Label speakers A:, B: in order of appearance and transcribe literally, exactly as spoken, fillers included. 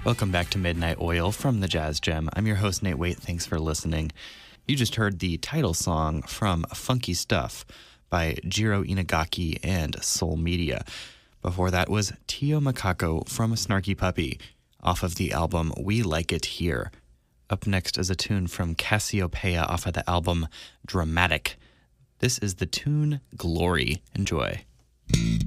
A: Welcome back to Midnight Oil from the Jazz Gem. I'm your host, Nate Waite. Thanks for listening. You just heard the title song from Funky Stuff by Jiro Inagaki and Soul Media. Before that was Tio Makako from Snarky Puppy off of the album We Like It Here. Up next is a tune from Cassiopeia off of the album Dramatic. This is the tune Glory. Enjoy.